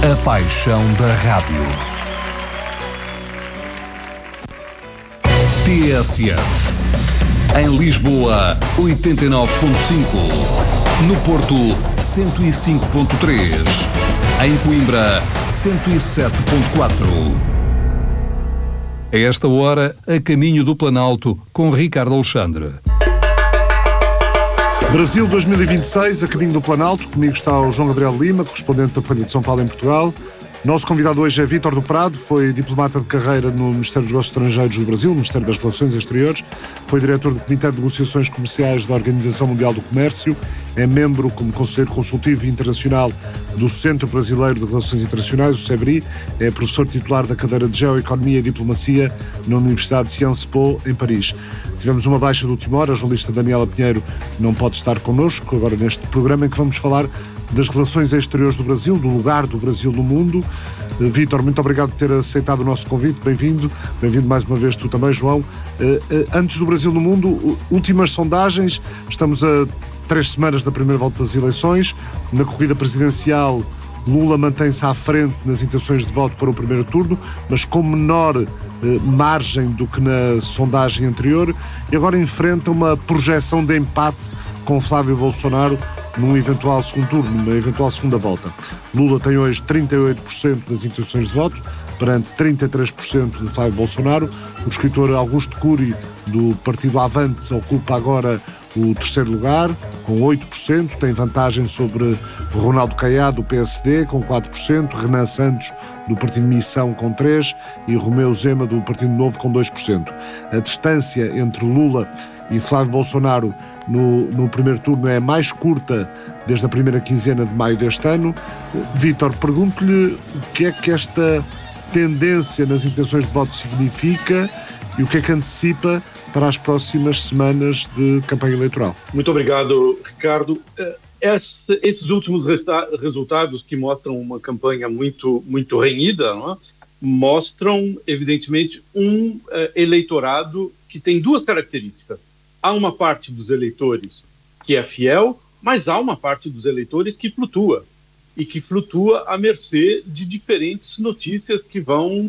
A paixão da rádio. TSF. Em Lisboa, 89.5. No Porto, 105.3. Em Coimbra, 107.4. A esta hora, a caminho do Planalto, com Ricardo Alexandre. Brasil 2026, a caminho do Planalto. Comigo está o João Gabriel Lima, correspondente da Folha de São Paulo em Portugal. Nosso convidado hoje é Vítor do Prado, foi diplomata de carreira no Ministério dos Negócios Estrangeiros do Brasil, Ministério das Relações Exteriores, foi diretor do Comitê de Negociações Comerciais da Organização Mundial do Comércio, é membro como conselheiro consultivo internacional do Centro Brasileiro de Relações Internacionais, o CEBRI, é professor titular da cadeira de Geoeconomia e Diplomacia na Universidade de Sciences Po, em Paris. Tivemos uma baixa de última hora, a jornalista Daniela Pinheiro não pode estar connosco agora neste programa em que vamos falar das relações exteriores do Brasil, do lugar do Brasil no mundo. Vítor, muito obrigado por ter aceitado o nosso convite, bem-vindo mais uma vez tu também, João. Antes do Brasil no mundo, últimas sondagens, estamos a 3 semanas da primeira volta das eleições, na corrida presidencial Lula mantém-se à frente nas intenções de voto para o primeiro turno, mas com menor margem do que na sondagem anterior, e agora enfrenta uma projeção de empate com Flávio Bolsonaro num eventual segundo turno, numa eventual segunda volta. Lula tem hoje 38% das intenções de voto, perante 33% de Flávio Bolsonaro. O escritor Augusto Cury, do partido Avante, ocupa agora o terceiro lugar, com 8%, tem vantagem sobre Ronaldo Caiado, do PSD, com 4%, Renan Santos, do Partido Missão, com 3%, e Romeu Zema, do Partido Novo, com 2%. A distância entre Lula e Flávio Bolsonaro no primeiro turno é a mais curta desde a primeira quinzena de maio deste ano. Vítor, pergunto-lhe o que é que esta tendência nas intenções de voto significa e o que é que antecipa para as próximas semanas de campanha eleitoral. Muito obrigado, Ricardo. Esses últimos resultados, que mostram uma campanha muito renhida, não é? Mostram, evidentemente, um eleitorado que tem duas características. Há uma parte dos eleitores que é fiel, mas há uma parte dos eleitores que flutua, e que flutua à mercê de diferentes notícias que vão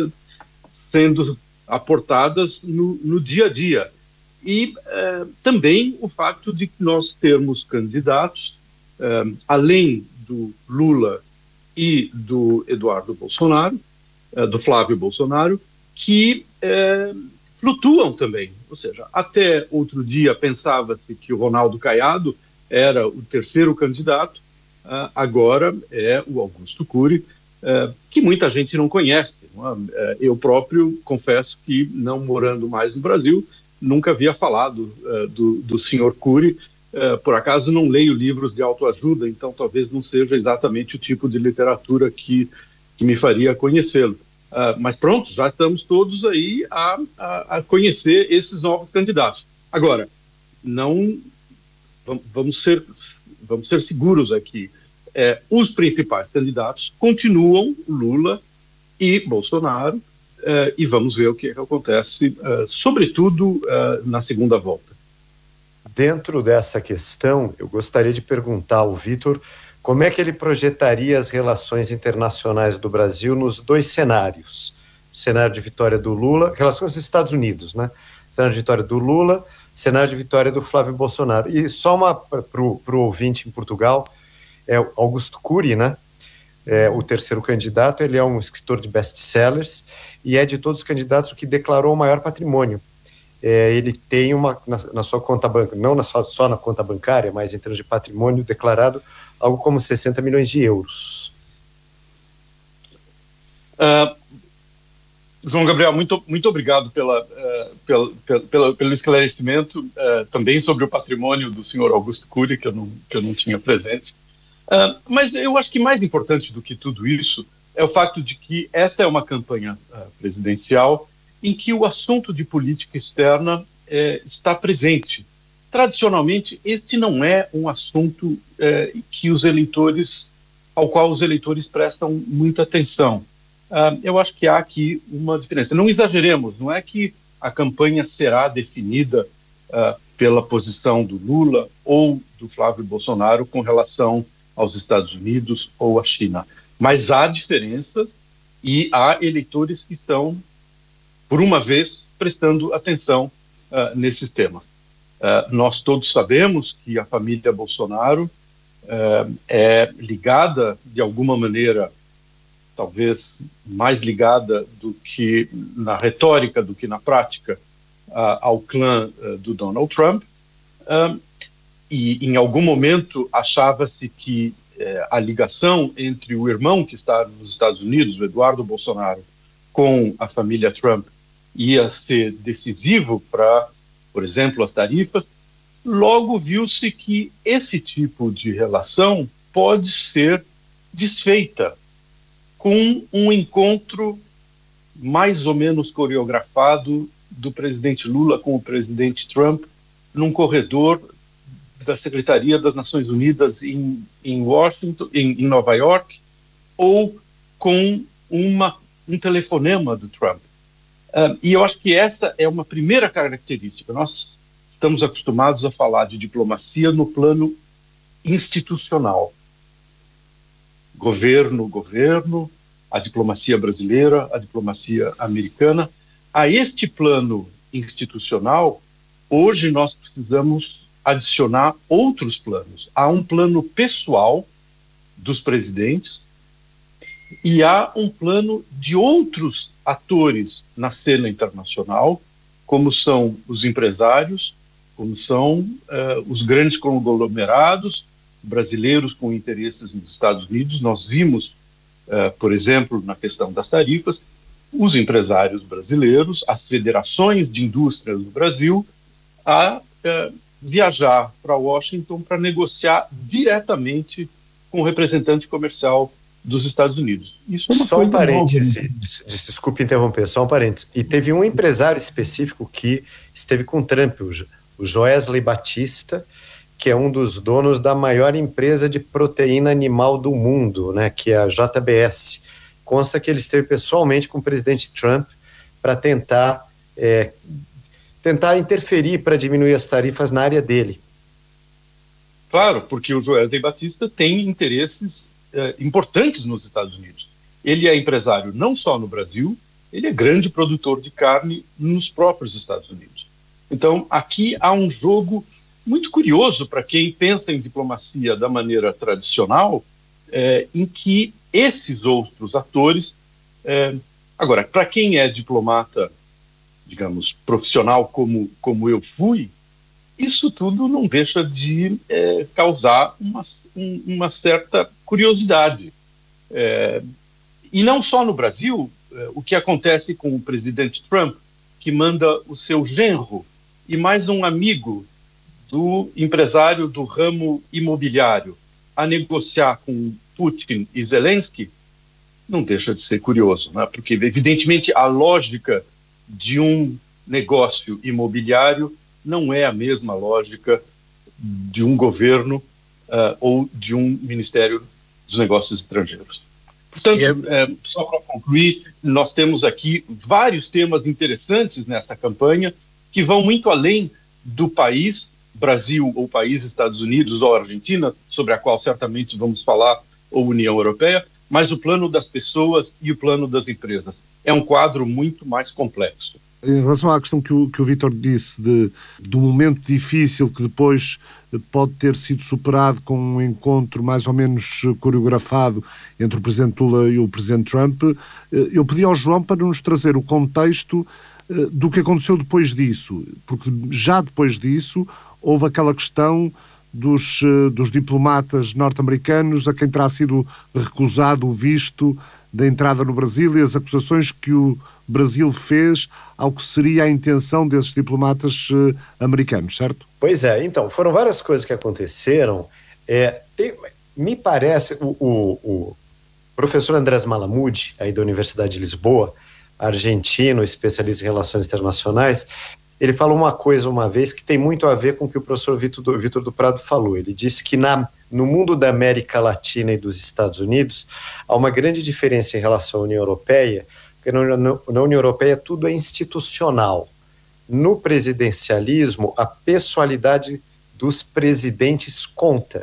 sendo aportadas no dia a dia. E também o fato de que nós termos candidatos, além do Lula e do Eduardo Bolsonaro, do Flávio Bolsonaro, que flutuam também. Ou seja, até outro dia pensava-se que o Ronaldo Caiado era o terceiro candidato, agora é o Augusto Cury, que muita gente não conhece. Eu próprio confesso que, não morando mais no Brasil, nunca havia falado do senhor Cury. Por acaso não leio livros de autoajuda, então talvez não seja exatamente o tipo de literatura que me faria conhecê-lo. Mas pronto, já estamos todos aí a conhecer esses novos candidatos. Agora, vamos ser seguros aqui. Os principais candidatos continuam Lula e Bolsonaro, e vamos ver o que acontece, sobretudo na segunda volta. Dentro dessa questão, eu gostaria de perguntar ao Vítor como é que ele projetaria as relações internacionais do Brasil nos dois cenários. O cenário de vitória do Lula, relações com os Estados Unidos, né? Cenário de vitória do Lula, cenário de vitória do Flávio Bolsonaro. E só uma para o ouvinte em Portugal, é o Augusto Cury, né? O terceiro candidato, ele é um escritor de best-sellers e é de todos os candidatos o que declarou o maior patrimônio. Ele tem na sua conta bancária, não só na conta bancária, mas em termos de patrimônio declarado, algo como 60 milhões de euros. João Gabriel, muito obrigado pelo esclarecimento, também sobre o patrimônio do senhor Augusto Cury, que eu não tinha presente. Mas eu acho que mais importante do que tudo isso é o fato de que esta é uma campanha presidencial em que o assunto de política externa está presente. Tradicionalmente, este não é um assunto ao qual os eleitores prestam muita atenção. Eu acho que há aqui uma diferença. Não exageremos, não é que a campanha será definida pela posição do Lula ou do Flávio Bolsonaro com relação aos Estados Unidos ou à China. Mas há diferenças e há eleitores que estão, por uma vez, prestando atenção nesses temas. Nós todos sabemos que a família Bolsonaro é ligada, de alguma maneira, talvez mais ligada do que na retórica, do que na prática, ao clã do Donald Trump. E, em algum momento, achava-se que a ligação entre o irmão que está nos Estados Unidos, o Eduardo Bolsonaro, com a família Trump ia ser decisivo para, por exemplo, as tarifas. Logo viu-se que esse tipo de relação pode ser desfeita com um encontro mais ou menos coreografado do presidente Lula com o presidente Trump num corredor da Secretaria das Nações Unidas em Washington, em Nova York, ou com um telefonema do Trump. E eu acho que essa é uma primeira característica. Nós estamos acostumados a falar de diplomacia no plano institucional. Governo, a diplomacia brasileira, a diplomacia americana. A este plano institucional, hoje nós precisamos adicionar outros planos. Há um plano pessoal dos presidentes e há um plano de outros atores na cena internacional, como são os empresários, como são os grandes conglomerados brasileiros com interesses nos Estados Unidos. Nós vimos, por exemplo, na questão das tarifas, os empresários brasileiros, as federações de indústrias do Brasil, a viajar para Washington para negociar diretamente com o representante comercial dos Estados Unidos. Isso é uma só coisa um parêntese, nova. Desculpe interromper, só um parêntese. E teve um empresário específico que esteve com Trump, o Joesley Batista, que é um dos donos da maior empresa de proteína animal do mundo, né, que é a JBS. Consta que ele esteve pessoalmente com o presidente Trump para tentar interferir para diminuir as tarifas na área dele. Claro, porque o Joesley Batista tem interesses importantes nos Estados Unidos. Ele é empresário não só no Brasil, ele é grande produtor de carne nos próprios Estados Unidos. Então, aqui há um jogo muito curioso para quem pensa em diplomacia da maneira tradicional, em que esses outros atores... Agora, para quem é diplomata, digamos, profissional como eu fui, isso tudo não deixa de causar uma certa curiosidade. E não só no Brasil, o que acontece com o presidente Trump, que manda o seu genro e mais um amigo do empresário do ramo imobiliário a negociar com Putin e Zelensky, não deixa de ser curioso, né? Porque, evidentemente, a lógica de um negócio imobiliário não é a mesma lógica de um governo ou de um Ministério dos Negócios Estrangeiros. Portanto, só para concluir, nós temos aqui vários temas interessantes nessa campanha que vão muito além do país, Brasil ou país Estados Unidos ou Argentina, sobre a qual certamente vamos falar, ou União Europeia, mas o plano das pessoas e o plano das empresas. É um quadro muito mais complexo. Em relação à questão que o Vítor disse do momento difícil que depois pode ter sido superado com um encontro mais ou menos coreografado entre o Presidente Lula e o Presidente Trump, eu pedi ao João para nos trazer o contexto do que aconteceu depois disso, porque já depois disso houve aquela questão dos diplomatas norte-americanos a quem terá sido recusado o visto da entrada no Brasil e as acusações que o Brasil fez ao que seria a intenção desses diplomatas americanos, certo? Pois é, então, foram várias coisas que aconteceram. Me parece, o professor Andrés Malamud, aí da Universidade de Lisboa, argentino, especialista em relações internacionais, ele falou uma coisa uma vez que tem muito a ver com o que o professor Vitor do Prado falou. Ele disse que no mundo da América Latina e dos Estados Unidos há uma grande diferença em relação à União Europeia, porque na União Europeia tudo é institucional. No presidencialismo, a pessoalidade dos presidentes conta.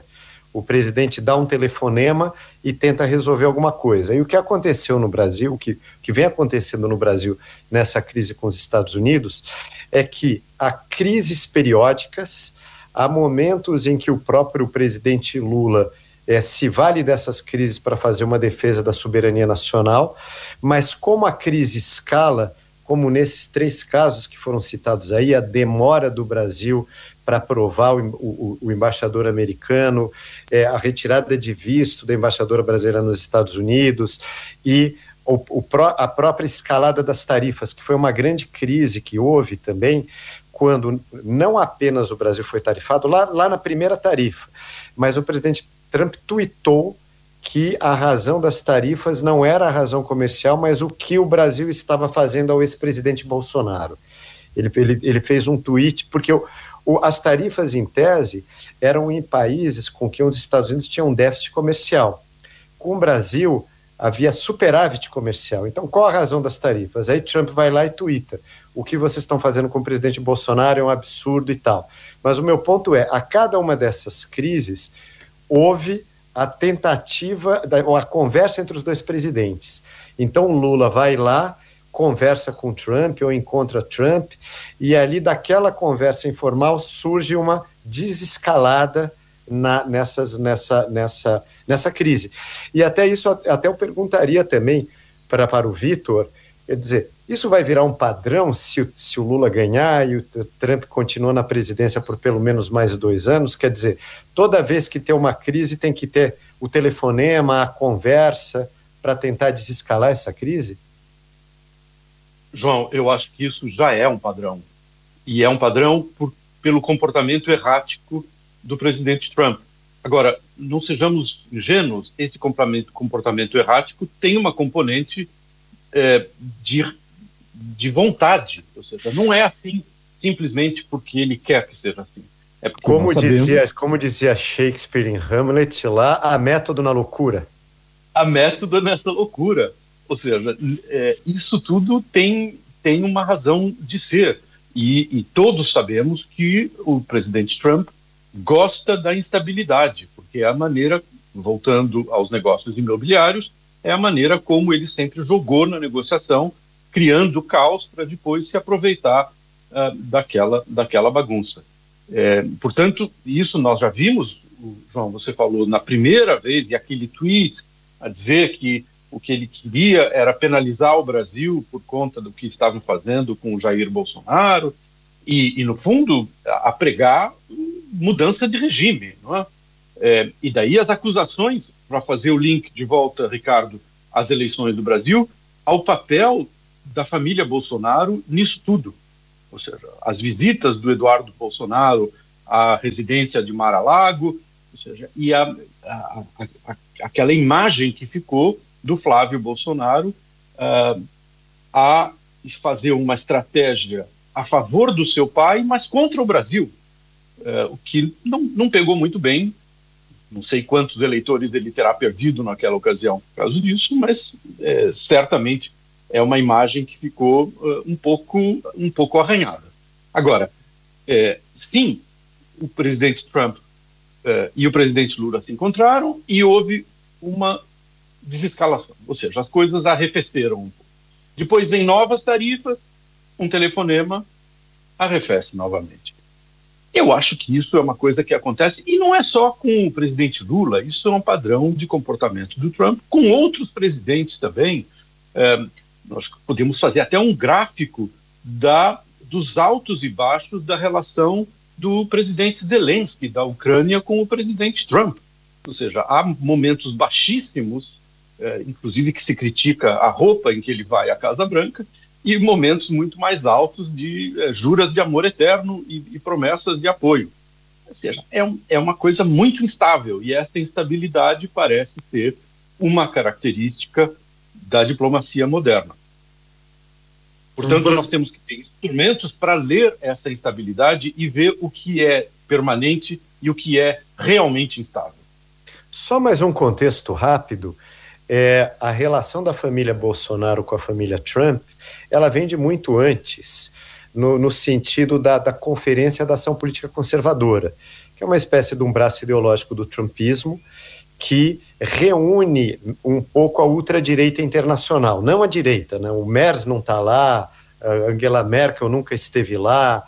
o presidente dá um telefonema e tenta resolver alguma coisa. E o que aconteceu no Brasil, o que vem acontecendo no Brasil nessa crise com os Estados Unidos, é que há crises periódicas, há momentos em que o próprio presidente Lula se vale dessas crises para fazer uma defesa da soberania nacional, mas como a crise escala, como nesses 3 casos que foram citados aí, a demora do Brasil para aprovar o embaixador americano, a retirada de visto da embaixadora brasileira nos Estados Unidos e a própria escalada das tarifas, que foi uma grande crise que houve também, quando não apenas o Brasil foi tarifado, lá na primeira tarifa, mas o presidente Trump tuitou que a razão das tarifas não era a razão comercial, mas o que o Brasil estava fazendo ao ex-presidente Bolsonaro. Ele fez um tweet, porque as tarifas, em tese, eram em países com que os Estados Unidos tinham um déficit comercial. Com o Brasil, havia superávit comercial. Então, qual a razão das tarifas? Aí Trump vai lá e tuita: o que vocês estão fazendo com o presidente Bolsonaro é um absurdo e tal. Mas o meu ponto é, a cada uma dessas crises, houve a tentativa, ou a conversa entre os 2 presidentes. Então, Lula vai lá, conversa com Trump ou encontra Trump, e ali daquela conversa informal surge uma desescalada nessa crise. E até isso, até eu perguntaria também para o Vitor, quer dizer, isso vai virar um padrão se o Lula ganhar e o Trump continua na presidência por pelo menos mais 2 anos? Quer dizer, toda vez que tem uma crise tem que ter o telefonema, a conversa para tentar desescalar essa crise? João, eu acho que isso já é um padrão. E é um padrão pelo comportamento errático do presidente Trump. Agora, não sejamos ingênuos, esse comportamento errático tem uma componente de vontade, ou seja, não é assim simplesmente porque ele quer que seja assim. É porque como dizia Shakespeare em Hamlet, lá, há método na loucura. Há método nessa loucura. Ou seja, isso tudo tem uma razão de ser. E todos sabemos que o presidente Trump gosta da instabilidade, porque é a maneira, voltando aos negócios imobiliários, é a maneira como ele sempre jogou na negociação, criando caos para depois se aproveitar daquela bagunça. Portanto, isso nós já vimos, João, você falou na primeira vez, e aquele tweet a dizer que o que ele queria era penalizar o Brasil por conta do que estavam fazendo com o Jair Bolsonaro e no fundo, a pregar mudança de regime, não é? E daí as acusações, para fazer o link de volta, Ricardo, às eleições do Brasil, ao papel da família Bolsonaro nisso tudo. Ou seja, as visitas do Eduardo Bolsonaro à residência de Mar-a-Lago, ou seja, e aquela imagem que ficou do Flávio Bolsonaro a fazer uma estratégia a favor do seu pai, mas contra o Brasil, o que não pegou muito bem. Não sei quantos eleitores ele terá perdido naquela ocasião por causa disso, mas certamente é uma imagem que ficou um pouco arranhada. Agora, sim, o presidente Trump e o presidente Lula se encontraram e houve uma desescalação, ou seja, as coisas arrefeceram um pouco. Depois vem novas tarifas, um telefonema, arrefece novamente. Eu acho que isso é uma coisa que acontece, e não é só com o presidente Lula, isso é um padrão de comportamento do Trump, com outros presidentes também. Nós podemos fazer até um gráfico dos altos e baixos da relação do presidente Zelensky da Ucrânia com o presidente Trump. Ou seja, há momentos baixíssimos, inclusive que se critica a roupa em que ele vai à Casa Branca, e momentos muito mais altos de juras de amor eterno e promessas de apoio. Ou seja, é uma coisa muito instável, e essa instabilidade parece ser uma característica da diplomacia moderna. Portanto, nós temos que ter instrumentos para ler essa instabilidade e ver o que é permanente e o que é realmente instável. Só mais um contexto rápido. A relação da família Bolsonaro com a família Trump, ela vem de muito antes, no sentido da Conferência da Ação Política Conservadora. que é uma espécie de um braço ideológico do trumpismo, que reúne um pouco a ultradireita internacional, não a direita, né? O Merz não está lá, a Angela Merkel nunca esteve lá,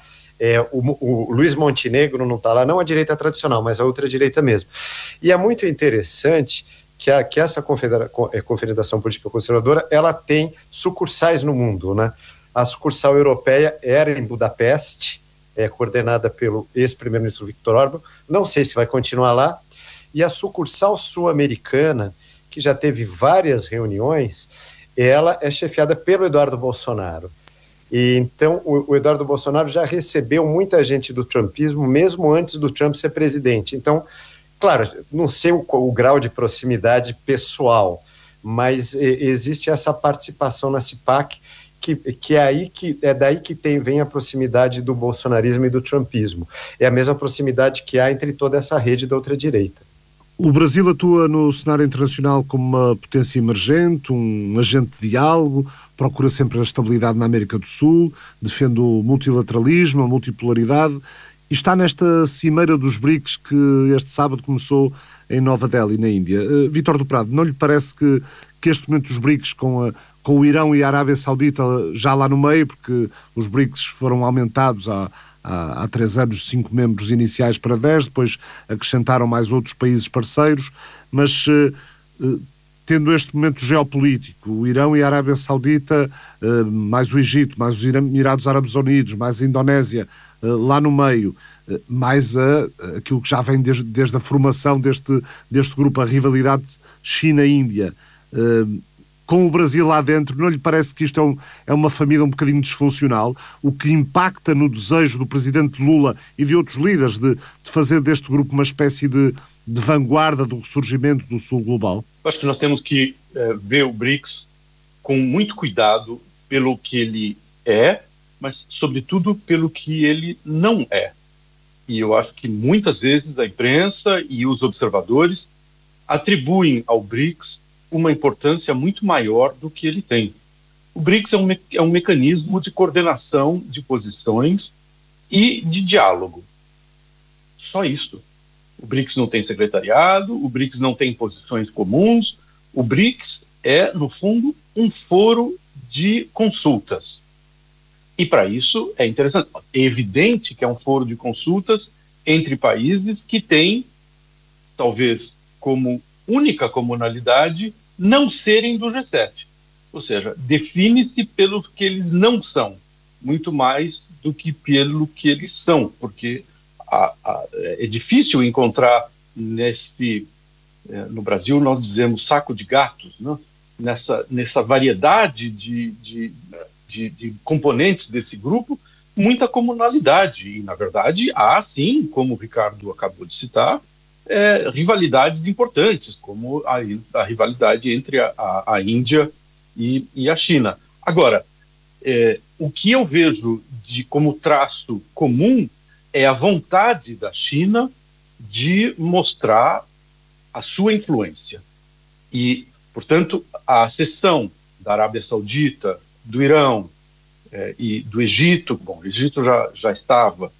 o Luiz Montenegro não está lá, não a direita tradicional, mas a ultradireita mesmo. E é muito interessante que essa Confederação Política Conservadora, ela tem sucursais no mundo, né? A sucursal europeia era em Budapeste, coordenada pelo ex-primeiro-ministro Viktor Orbán, não sei se vai continuar lá, e a sucursal sul-americana, que já teve várias reuniões, ela é chefiada pelo Eduardo Bolsonaro. E então o Eduardo Bolsonaro já recebeu muita gente do trumpismo, mesmo antes do Trump ser presidente. Então, claro, não sei o grau de proximidade pessoal, mas existe essa participação na CIPAC, que é daí que vem a proximidade do bolsonarismo e do trumpismo. É a mesma proximidade que há entre toda essa rede da ultradireita. O Brasil atua no cenário internacional como uma potência emergente, um agente de diálogo, procura sempre a estabilidade na América do Sul, defende o multilateralismo, a multipolaridade, e está nesta cimeira dos BRICS que este sábado começou em Nova Delhi, na Índia. Vítor do Prado, não lhe parece que este momento dos BRICS com o Irão e a Arábia Saudita já lá no meio, porque os BRICS foram aumentados há 3 anos, 5 membros iniciais para 10, depois acrescentaram mais outros países parceiros, mas tendo este momento geopolítico, o Irão e a Arábia Saudita, mais o Egito, mais os Emirados Árabes Unidos, mais a Indonésia, lá no meio, mais aquilo que já vem desde a formação deste grupo, a rivalidade China-Índia, com o Brasil lá dentro, não lhe parece que isto é uma família um bocadinho disfuncional, o que impacta no desejo do presidente Lula e de outros líderes de fazer deste grupo uma espécie de vanguarda do ressurgimento do Sul global? Acho que nós temos que ver o BRICS com muito cuidado pelo que ele é, mas, sobretudo, pelo que ele não é. E eu acho que muitas vezes a imprensa e os observadores atribuem ao BRICS uma importância muito maior do que ele tem. O BRICS é um mecanismo de coordenação de posições e de diálogo. Só isso. O BRICS não tem secretariado, o BRICS não tem posições comuns, o BRICS é, no fundo, um foro de consultas. E para isso é interessante. É evidente que é um foro de consultas entre países que têm, talvez como única comunalidade, não serem do G7. Ou seja, define-se pelo que eles não são, muito mais do que pelo que eles são, porque é difícil encontrar no Brasil nós dizemos saco de gatos, né? nessa variedade de componentes desse grupo, muita comunalidade. E, na verdade, há sim, como o Ricardo acabou de citar, rivalidades importantes, como a rivalidade entre a Índia e a China. Agora, o que eu vejo como traço comum é a vontade da China de mostrar a sua influência. E, portanto, a cessão da Arábia Saudita, do Irão e do Egito, bom, o Egito já estava